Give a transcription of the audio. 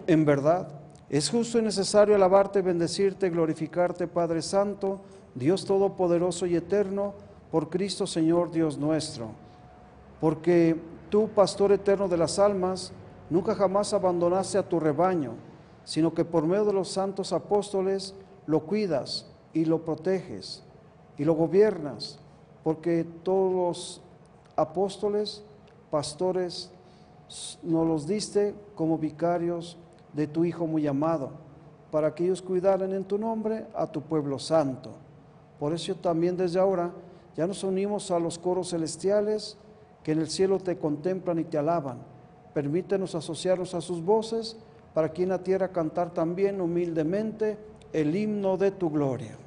En verdad, es justo y necesario alabarte, bendecirte, glorificarte, Padre Santo, Dios Todopoderoso y Eterno, por Cristo Señor Dios nuestro. Porque tú, Pastor eterno de las almas, nunca jamás abandonaste a tu rebaño, sino que por medio de los santos apóstoles lo cuidas y lo proteges y lo gobiernas, porque todos los apóstoles, pastores, nos los diste como vicarios de tu Hijo muy amado, para que ellos cuidaran en tu nombre a tu pueblo santo. Por eso también desde ahora ya nos unimos a los coros celestiales que en el cielo te contemplan y te alaban. Permítenos asociarnos a sus voces para aquí en la tierra cantar también humildemente el himno de tu gloria.